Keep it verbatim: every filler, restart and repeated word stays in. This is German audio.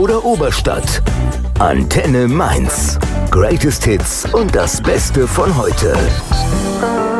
oder Oberstadt. Antenne Mainz. Greatest Hits und das Beste von heute.